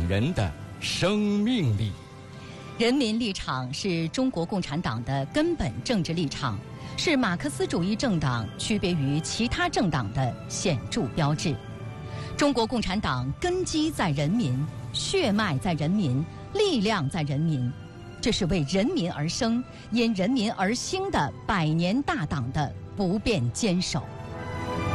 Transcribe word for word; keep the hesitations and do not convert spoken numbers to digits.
人的生命力。 人民立场是中国共产党的根本政治立场，是马克思主义政党区别于其他政党的显著标志。中国共产党根基在人民，血脉在人民，力量在人民，这是为人民而生，因人民而兴的百年大党的不变坚守。